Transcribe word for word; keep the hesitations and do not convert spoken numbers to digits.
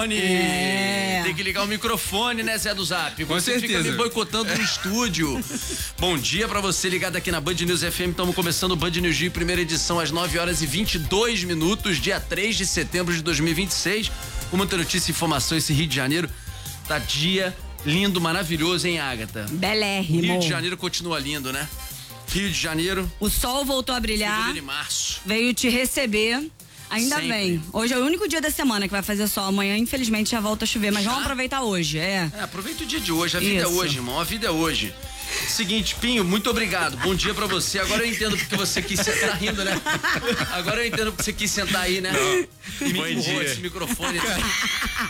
microfone. É. Tem que ligar o microfone, né, Zé do Zap? Com você certeza. fica me boicotando no estúdio. Bom dia pra você ligado aqui na Band News F M. Estamos começando o Band News Rio, primeira edição, às nove horas e vinte e dois minutos, dia três de setembro de dois mil e vinte e seis. Com muita notícia e informação, esse Rio de Janeiro tá dia lindo, maravilhoso, hein, Agatha? Belérrimo. Rio de Janeiro continua lindo, né? Rio de Janeiro. O sol voltou a brilhar. fevereiro e março. Veio te receber. Ainda Sempre. bem. Hoje é o único dia da semana que vai fazer sol. Amanhã, infelizmente, já volta a chover. Mas Já? vamos aproveitar hoje, é. É, aproveita o dia de hoje. A vida Isso. é hoje, irmão. A vida é hoje. Seguinte, Pinho, muito obrigado. Bom dia pra você. Agora eu entendo porque você quis sentar. Tá rindo, né? Agora eu entendo porque você quis sentar aí, né? E me Bom empurrou dia. esse microfone.